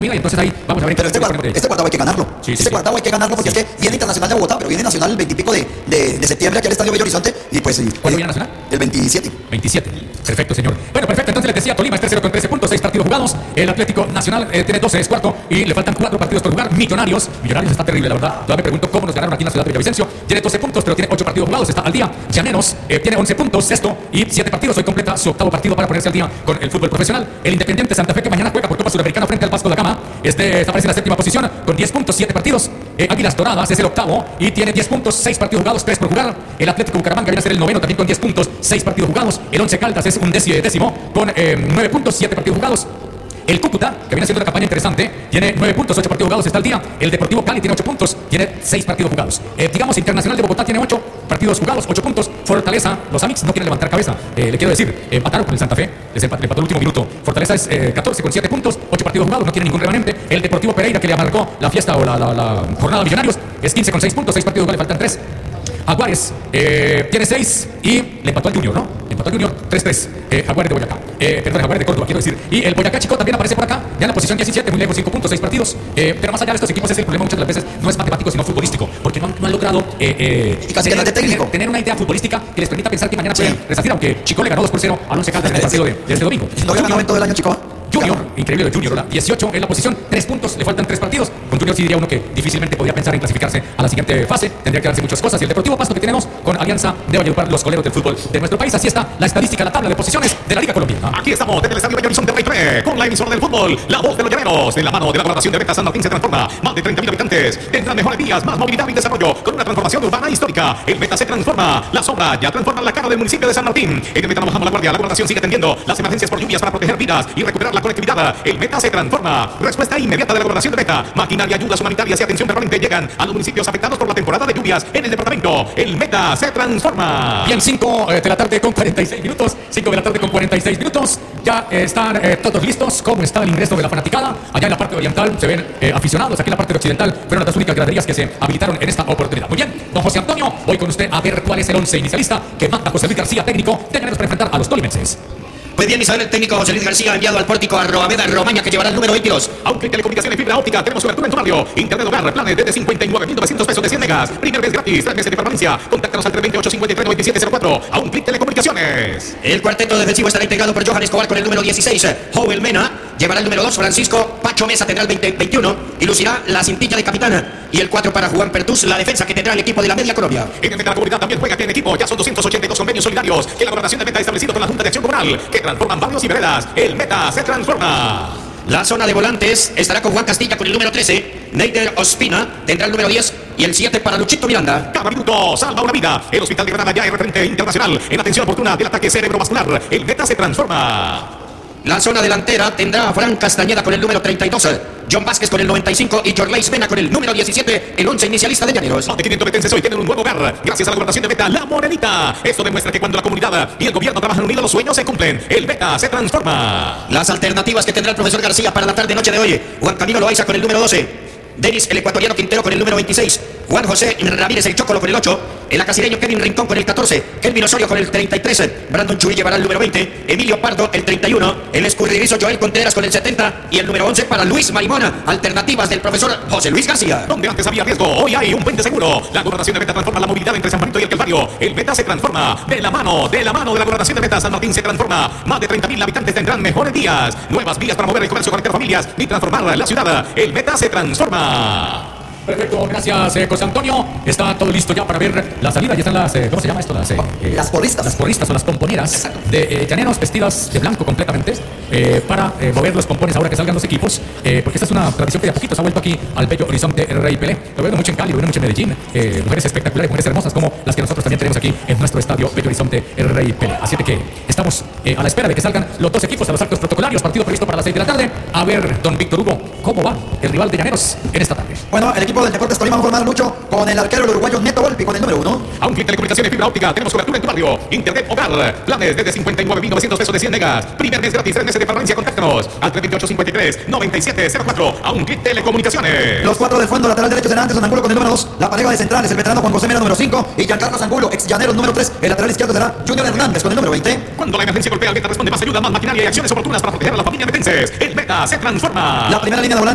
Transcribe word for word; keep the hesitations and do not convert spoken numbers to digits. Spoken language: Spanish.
liga y entonces ahí vamos a ver. Pero este, cuarto, este cuarto hay que ganarlo. Sí, sí, este sí. cuarto hay que ganarlo porque sí. es que viene Internacional de Bogotá, pero viene Nacional el veintipico de, de, de septiembre aquí al Estadio Bello Horizonte y pues... ¿Cuándo viene Nacional? El veintisiete. veintisiete. Perfecto, señor. Bueno, perfecto. Entonces les decía, Tolima es tercero con trece puntos, seis partidos jugados. El Atlético Nacional eh, tiene doce, es cuarto y le faltan cuatro partidos por jugar. Millonarios. Millonarios está terrible, la verdad. Todavía me pregunto cómo nos ganaron aquí en la ciudad de Villavicencio. Tiene doce puntos, pero tiene ocho partidos jugados, está al día. Llaneros eh, tiene once puntos, sexto y siete partidos. Hoy completa su octavo partido para ponerse al día con el fútbol profesional. El Independiente Santa Fe, que mañana juega por Copa Sudamericana frente al Vasco da Gama. Este aparece en la séptima posición con diez puntos, siete partidos. Eh, Águilas Doradas es el octavo y tiene diez puntos, seis partidos jugados, tres por jugar. El Atlético Bucaramanga viene a ser el noveno también con diez puntos, seis partidos jugados. El Once Caldas es un décimo, décimo con eh, nueve puntos, siete partidos jugados. El Cúcuta, que viene haciendo una campaña interesante, tiene nueve puntos, ocho partidos jugados, está al día. El Deportivo Cali tiene ocho puntos, tiene seis partidos jugados. Eh, digamos, Internacional de Bogotá tiene ocho partidos jugados, ocho puntos. Fortaleza, los Amix no quieren levantar cabeza. Eh, le quiero decir, eh, empataron con el Santa Fe, les empató, empató el último minuto. Fortaleza es eh, catorce con siete puntos, ocho partidos jugados, no tiene ningún remanente. El Deportivo Pereira, que le amargó la fiesta o la, la, la jornada a Millonarios, es quince con seis puntos, seis partidos jugados, le faltan tres. Jaguares eh, tiene seis y le empató al Junior, ¿no? Le empató al Junior tres tres. Eh, Jaguares de Boyacá. Eh, perdón, Jaguares de Córdoba, quiero decir. Y el Boyacá Chico también aparece por acá, ya en la posición diecisiete, muy lejos, cinco puntos, seis partidos. Eh, pero más allá de estos equipos, es el problema muchas de las veces no es matemático, sino futbolístico. Porque no han, no han logrado eh, eh, y casi tener, de técnico. Tener, tener una idea futbolística que les permita pensar que mañana pueden sí. resistir, aunque Chico le ganó dos por cero al Once Caldas en el partido de, de este domingo. ¿No había ganado en todo el año, Chico? Junior, increíble de Junior, ¿verdad? dieciocho en la posición, tres puntos, le faltan tres partidos. Con Junior sí diría uno que difícilmente podría pensar en clasificarse a la siguiente fase. Tendría que darse muchas cosas. Y el Deportivo Pasto, que tenemos con Alianza de Valledupar, los coleros del fútbol de nuestro país. Así está la estadística, la tabla de posiciones de la Liga Colombiana. Aquí estamos desde el Estadio Bello Horizonte Rey con la emisora del fútbol, la voz de los llaneros. De la mano de la gobernación de Beta, San Martín se transforma. Más de treinta mil habitantes tendrán mejores días, más movilidad y desarrollo, con una transformación urbana histórica. El Beta se transforma. La sombra ya transforma la cara del municipio de San Martín. En el Beta no bajamos la guardia. La gobernación sigue atendiendo las emergencias por lluvias para proteger vidas y recuperar la conectividad. El Beta se transforma. Respuesta inmediata de la gobernación de Beta. Maquinaria, ayudas humanitarias y atención permanente llegan a los municipios afectados por la temporada de lluvias en el departamento. El Beta se transforma. Bien, cinco de la tarde con cuarenta y seis minutos. cinco de la tarde con cuarenta y seis minutos. Ya eh, están eh, todos listos. ¿Cómo está el ingreso de la fanaticada? Allá en la parte oriental se ven eh, aficionados. Aquí en la parte occidental fueron las únicas graderías que se habilitaron en esta oportunidad. Muy bien, don José Antonio, voy con usted a ver cuál es el once inicialista que manda José Luis García, técnico de Llaneros, para enfrentar a los tolimenses. Muy bien, Isabel, el técnico José Luis García ha enviado al pórtico a Roameda Romaña, que llevará el número veintidós. Aunque telecomunicaciones y fibra óptica, tenemos cobertura en tu barrio. Internet hogar, planes desde cincuenta y nueve mil novecientos pesos de cien megas. Primer mes gratis, tres meses de permanencia. Contáctanos al tres veintiocho cincuenta y tres noventa y siete cero cuatro. A un clic telecomunicaciones. El cuarteto defensivo estará integrado por Johan Escobar con el número dieciséis. Joel Mena llevará el número dos. Francisco Pacho Mesa tendrá el veinte veintiuno y lucirá la cintilla de capitana. Y el cuatro para Juan Pertús, la defensa que tendrá el equipo de la Media Colombia. En el de la comunidad también juega en equipo. Ya son doscientos ochenta y dos convenios solidarios que la gobernación de Meta ha establecido con la Junta de Acción Comunal, que transforman barrios y veredas. El Meta se transforma. La zona de volantes estará con Juan Castilla con el número trece. Neider Ospina tendrá el número diez y el siete para Luchito Miranda. Cada minuto salva una vida. El Hospital de Granada ya es referente internacional en atención oportuna del ataque cerebrovascular. El Meta se transforma. La zona delantera tendrá a Fran Castañeda con el número treinta y dos, John Vázquez con el noventa y cinco y Jorleis Mena con el número diecisiete, el once inicialista de Llaneros. Más de quinientos metenses hoy tienen un nuevo hogar gracias a la gobernación de Beta, la Morenita. Esto demuestra que cuando la comunidad y el gobierno trabajan unidos, los sueños se cumplen. El Beta se transforma. Las alternativas que tendrá el profesor García para la tarde-noche de hoy: Juan Camilo Loaiza con el número doce. Denis, el ecuatoriano Quintero con el número veintiséis, Juan José Ramírez el Chocolo con el ocho, el acasireño Kevin Rincón con el catorce, Kelvin Osorio con el treinta y tres, Brandon Chuy llevará el número veinte, Emilio Pardo el treinta y uno, el escurridizo Joel Contreras con el setenta y el número once para Luis Marimona. Alternativas del profesor José Luis García. Donde antes había riesgo, hoy hay un puente seguro. La gobernación de Beta transforma la movilidad entre San Benito y el Calvario. El Beta se transforma de la mano, de la mano de la gobernación de Beta. San Martín se transforma. Más de treinta mil habitantes tendrán mejores días, nuevas vías para mover el comercio, conectar familias y transformar la ciudad. El Beta se transforma. Perfecto, gracias eh, José Antonio. Está todo listo ya para ver la salida. Ya están las, eh, ¿cómo se llama esto? Las, eh, las porristas. Las porristas o las pomponeras. Exacto. De eh, llaneros vestidas de blanco completamente eh, para eh, mover los pompones ahora que salgan los equipos. Eh, porque esta es una tradición que de a poquito se ha vuelto aquí al Bello Horizonte Rey Pelé. Lo veo mucho en Cali, lo veo mucho en Medellín. Eh, mujeres espectaculares, mujeres hermosas como las que nosotros también tenemos aquí en nuestro estadio Bello Horizonte Rey Pelé. Así de que estamos eh, a la espera de que salgan los dos equipos a los actos protocolarios. Partido previsto para las seis de la tarde. A ver, don Víctor Hugo, ¿cómo va el rival de llaneros en esta tarde? Bueno, el equipo del Deportes Tolima formado mucho con el arquero el uruguayo Neto Volpi con el número uno. A un clic telecomunicaciones y fibra óptica, tenemos cobertura en tu barrio. Internet hogar, planes desde cincuenta y nueve mil novecientos pesos de cien megas. Primer mes gratis, tres meses de permanencia. Contáctanos al tres veintiocho cincuenta y tres noventa y siete cero cuatro. A un clic telecomunicaciones. Los cuatro del fondo lateral derecho serán Anderson Angulo con el número dos. La pareja de centrales, el veterano Juan José Mena número cinco y Giancarlo Angulo, ex Llaneros número tres. El lateral izquierdo será Junior Hernández con el número veinte. Cuando la emergencia golpea, el Beta responde más ayuda, más maquinaria y acciones oportunas para proteger a la familia metenses. El Beta se transforma. La primera línea de volantes